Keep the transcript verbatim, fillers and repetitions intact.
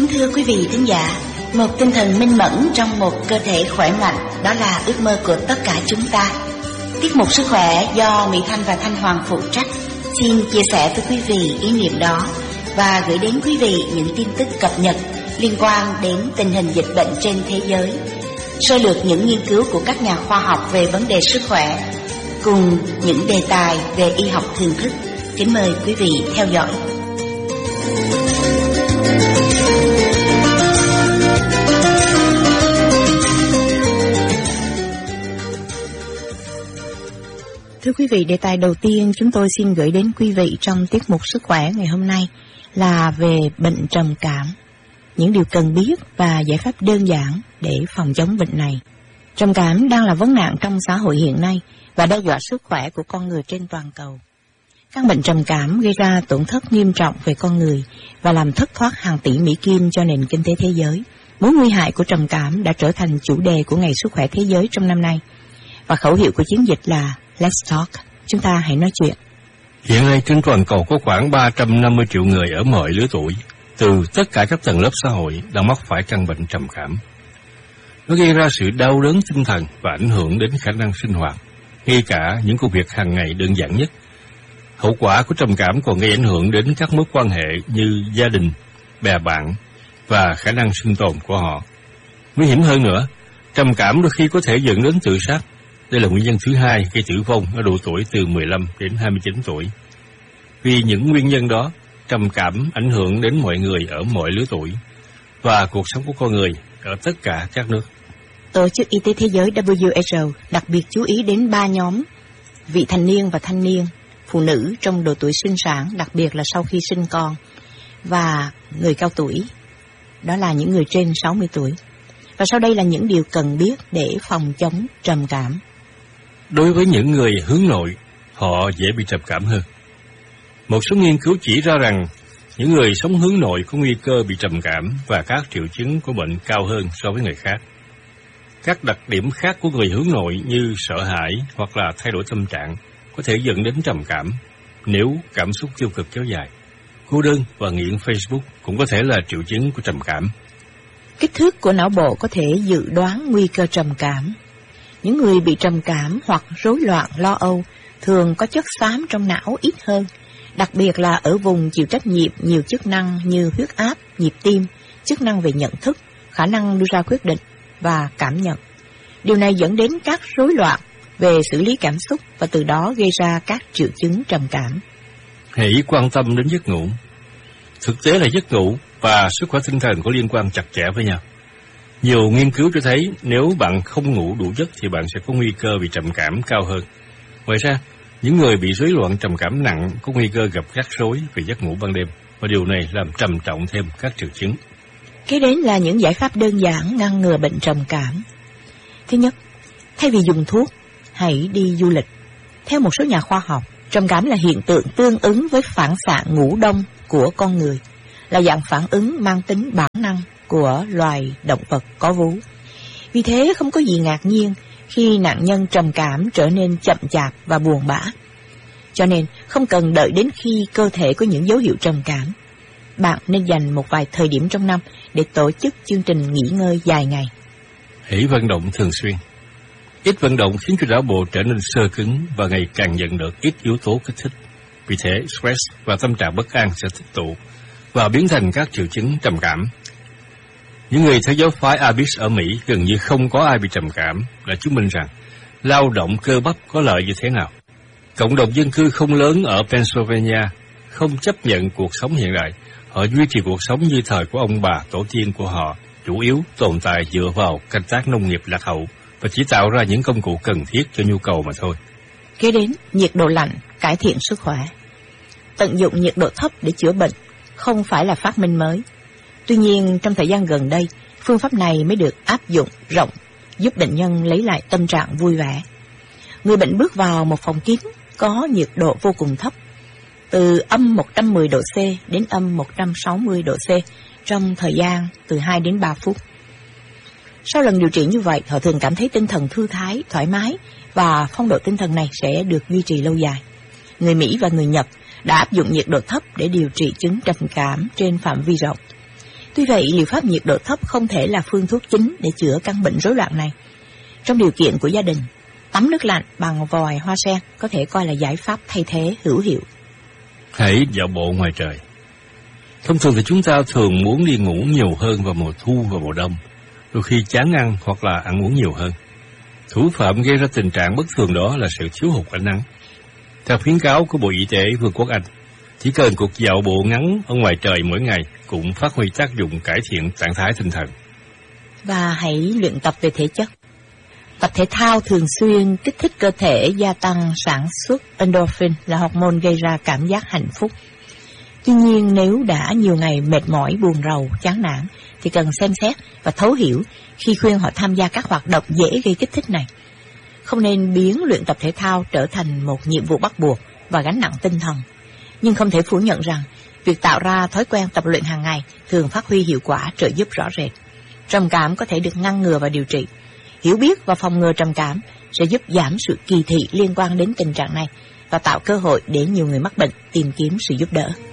thưa quý vị thính giả, một tinh thần minh mẫn trong một cơ thể khỏe mạnh, đó là ước mơ của tất cả chúng ta. Tiết mục Sức khỏe do Mỹ Thanh và Thanh Hoàng phụ trách xin chia sẻ với quý vị ý niệm đó và gửi đến quý vị những tin tức cập nhật liên quan đến tình hình dịch bệnh trên thế giới, sơ lược những nghiên cứu của các nhà khoa học về vấn đề sức khỏe, cùng những đề tài về y học thường thức. Kính mời quý vị theo dõi. Thưa quý vị, đề tài đầu tiên chúng tôi xin gửi đến quý vị trong tiết mục Sức khỏe ngày hôm nay là về bệnh trầm cảm, những điều cần biết và giải pháp đơn giản để phòng chống bệnh này. Trầm cảm đang là vấn nạn trong xã hội hiện nay và đe dọa sức khỏe của con người trên toàn cầu. Căn bệnh trầm cảm gây ra tổn thất nghiêm trọng về con người và làm thất thoát hàng tỷ Mỹ Kim cho nền kinh tế thế giới. Mối nguy hại của trầm cảm đã trở thành chủ đề của Ngày Sức khỏe Thế giới trong năm nay. Và khẩu hiệu của chiến dịch là Let's Talk, chúng ta hãy nói chuyện. Hiện nay trên toàn cầu có khoảng ba trăm năm mươi triệu người ở mọi lứa tuổi, từ tất cả các tầng lớp xã hội đang mắc phải căn bệnh trầm cảm. Nó gây ra sự đau đớn tinh thần và ảnh hưởng đến khả năng sinh hoạt, ngay cả những công việc hàng ngày đơn giản nhất. Hậu quả của trầm cảm còn gây ảnh hưởng đến các mối quan hệ như gia đình, bè bạn và khả năng sinh tồn của họ. Nguy hiểm hơn nữa, trầm cảm đôi khi có thể dẫn đến tự sát. Đây là nguyên nhân thứ hai gây tử vong ở độ tuổi từ mười lăm đến hai mươi chín tuổi. Vì những nguyên nhân đó, trầm cảm ảnh hưởng đến mọi người ở mọi lứa tuổi và cuộc sống của con người ở tất cả các nước. Tổ chức Y tế Thế giới W H O đặc biệt chú ý đến ba nhóm: vị thành niên và thanh niên, phụ nữ trong độ tuổi sinh sản, đặc biệt là sau khi sinh con, và người cao tuổi, đó là những người trên sáu mươi tuổi. Và sau đây là những điều cần biết để phòng chống trầm cảm. Đối với những người hướng nội, họ dễ bị trầm cảm hơn. Một số nghiên cứu chỉ ra rằng những người sống hướng nội có nguy cơ bị trầm cảm và các triệu chứng của bệnh cao hơn so với người khác. Các đặc điểm khác của người hướng nội như sợ hãi hoặc là thay đổi tâm trạng có thể dẫn đến trầm cảm nếu cảm xúc tiêu cực kéo dài. Cô đơn và nghiện Facebook cũng có thể là triệu chứng của trầm cảm. Kích thước của não bộ có thể dự đoán nguy cơ trầm cảm. Những người bị trầm cảm hoặc rối loạn lo âu thường có chất xám trong não ít hơn, đặc biệt là ở vùng chịu trách nhiệm nhiều chức năng như huyết áp, nhịp tim, chức năng về nhận thức, khả năng đưa ra quyết định và cảm nhận. Điều này dẫn đến các rối loạn về xử lý cảm xúc và từ đó gây ra các triệu chứng trầm cảm. Hãy quan tâm đến giấc ngủ. Thực tế là giấc ngủ và sức khỏe tinh thần có liên quan chặt chẽ với nhau. Nhiều nghiên cứu cho thấy nếu bạn không ngủ đủ giấc thì bạn sẽ có nguy cơ bị trầm cảm cao hơn. Ngoài ra, những người bị rối loạn trầm cảm nặng có nguy cơ gặp rắc rối về giấc ngủ ban đêm, và điều này làm trầm trọng thêm các triệu chứng. Kế đến là những giải pháp đơn giản ngăn ngừa bệnh trầm cảm. Thứ nhất, thay vì dùng thuốc, hãy đi du lịch. Theo một số nhà khoa học, trầm cảm là hiện tượng tương ứng với phản xạ ngủ đông của con người, là dạng phản ứng mang tính bản năng của loài động vật có vú. Vì thế không có gì ngạc nhiên khi nạn nhân trầm cảm trở nên chậm chạp và buồn bã. Cho nên không cần đợi đến khi cơ thể có những dấu hiệu trầm cảm. Bạn nên dành một vài thời điểm trong năm để tổ chức chương trình nghỉ ngơi dài ngày. Hãy vận động thường xuyên. Ít vận động khiến cho não bộ trở nên xơ cứng và ngày càng nhận được ít yếu tố kích thích. Vì thế, stress và tâm trạng bất an sẽ tích tụ và biến thành các triệu chứng trầm cảm. Những người theo giáo phái Abis ở Mỹ gần như không có ai bị trầm cảm, đã chứng minh rằng lao động cơ bắp có lợi như thế nào. Cộng đồng dân cư không lớn ở Pennsylvania không chấp nhận cuộc sống hiện đại. Họ duy trì cuộc sống như thời của ông bà tổ tiên của họ, chủ yếu tồn tại dựa vào canh tác nông nghiệp lạc hậu và chỉ tạo ra những công cụ cần thiết cho nhu cầu mà thôi. Kế đến, nhiệt độ lạnh cải thiện sức khỏe. Tận dụng nhiệt độ thấp để chữa bệnh không phải là phát minh mới. Tuy nhiên, trong thời gian gần đây, phương pháp này mới được áp dụng rộng, giúp bệnh nhân lấy lại tâm trạng vui vẻ. Người bệnh bước vào một phòng kín có nhiệt độ vô cùng thấp, từ âm một trăm mười độ C đến âm một trăm sáu mươi độ C trong thời gian từ hai đến ba phút. Sau lần điều trị như vậy, họ thường cảm thấy tinh thần thư thái, thoải mái và phong độ tinh thần này sẽ được duy trì lâu dài. Người Mỹ và người Nhật đã áp dụng nhiệt độ thấp để điều trị chứng trầm cảm trên phạm vi rộng. Tuy vậy, liệu pháp nhiệt độ thấp không thể là phương thuốc chính để chữa căn bệnh rối loạn này. Trong điều kiện của gia đình, tắm nước lạnh bằng vòi hoa sen có thể coi là giải pháp thay thế hữu hiệu. Hãy dạo bộ ngoài trời. Thông thường thì chúng ta thường muốn đi ngủ nhiều hơn vào mùa thu và mùa đông, đôi khi chán ăn hoặc là ăn uống nhiều hơn. Thủ phạm gây ra tình trạng bất thường đó là sự thiếu hụt ánh nắng. Theo khuyến cáo của Bộ Y tế Vương quốc Anh, chỉ cần cuộc dạo bộ ngắn ở ngoài trời mỗi ngày cũng phát huy tác dụng cải thiện trạng thái tinh thần. Và hãy luyện tập về thể chất. Tập thể thao thường xuyên kích thích cơ thể, gia tăng sản xuất endorphin là hormone gây ra cảm giác hạnh phúc. Tuy nhiên, nếu đã nhiều ngày mệt mỏi, buồn rầu, chán nản thì cần xem xét và thấu hiểu khi khuyên họ tham gia các hoạt động dễ gây kích thích này. Không nên biến luyện tập thể thao trở thành một nhiệm vụ bắt buộc và gánh nặng tinh thần. Nhưng không thể phủ nhận rằng việc tạo ra thói quen tập luyện hàng ngày thường phát huy hiệu quả trợ giúp rõ rệt. Trầm cảm có thể được ngăn ngừa và điều trị. Hiểu biết và phòng ngừa trầm cảm sẽ giúp giảm sự kỳ thị liên quan đến tình trạng này và tạo cơ hội để nhiều người mắc bệnh tìm kiếm sự giúp đỡ.